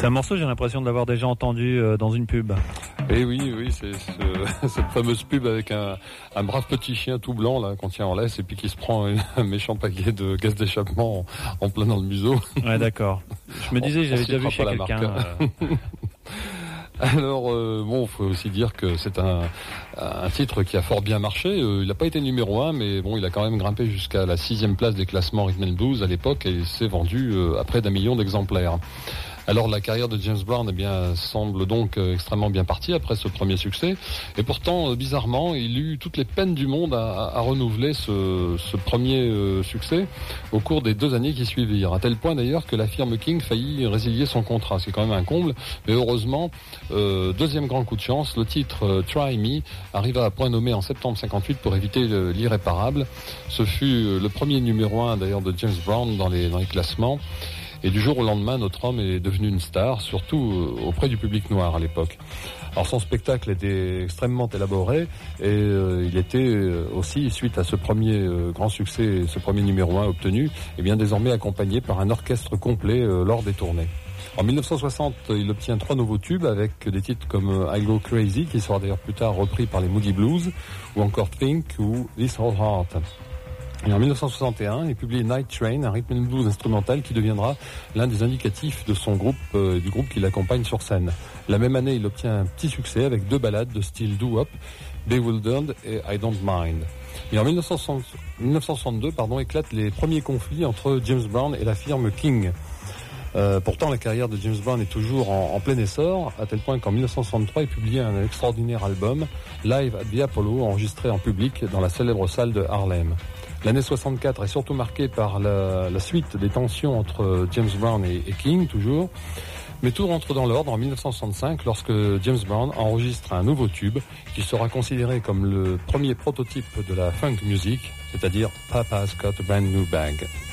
C'est un morceau, j'ai l'impression de l'avoir déjà entendu dans une pub. Et oui, c'est cette fameuse pub avec un brave petit chien tout blanc là qu'on tient en laisse et puis qui se prend un méchant paquet de gaz d'échappement en plein dans le museau. Ouais, d'accord. Je me disais, j'avais déjà vu chez quelqu'un. Alors faut aussi dire que c'est un titre qui a fort bien marché. Il n'a pas été numéro 1, mais bon, il a quand même grimpé jusqu'à la 6e place des classements Rhythm and Blues à l'époque et s'est vendu à près d'1 million d'exemplaires. Alors la carrière de James Brown semble donc extrêmement bien partie après ce premier succès. Et pourtant, bizarrement, il eut toutes les peines du monde à renouveler ce premier succès au cours des 2 années qui suivirent. À tel point d'ailleurs que la firme King faillit résilier son contrat. C'est quand même un comble. Mais heureusement, deuxième grand coup de chance, le titre Try Me arriva à point nommé en septembre 58 pour éviter l'irréparable. Ce fut le premier numéro 1 d'ailleurs de James Brown dans les classements. Et du jour au lendemain, notre homme est devenu une star, surtout auprès du public noir à l'époque. Alors son spectacle était extrêmement élaboré et il était aussi, suite à ce premier grand succès, ce premier numéro 1 obtenu, et bien désormais accompagné par un orchestre complet lors des tournées. En 1960, il obtient 3 nouveaux tubes avec des titres comme I Go Crazy, qui sera d'ailleurs plus tard repris par les Moody Blues, ou encore Think ou This Whole Heart. Et en 1961, il publie Night Train, un rhythm and blues instrumental qui deviendra l'un des indicatifs de son groupe, du groupe qui l'accompagne sur scène. La même année, il obtient un petit succès avec 2 ballades de style doo-wop, Bewildered et I Don't Mind. Et en 1962, éclatent les premiers conflits entre James Brown et la firme King. Pourtant, la carrière de James Brown est toujours en plein essor, à tel point qu'en 1963, il publie un extraordinaire album, Live at the Apollo, enregistré en public dans la célèbre salle de Harlem. L'année 64 est surtout marquée par la suite des tensions entre James Brown et King, toujours. Mais tout rentre dans l'ordre en 1965 lorsque James Brown enregistre un nouveau tube qui sera considéré comme le premier prototype de la funk music, c'est-à-dire Papa's Got a Brand New Bag.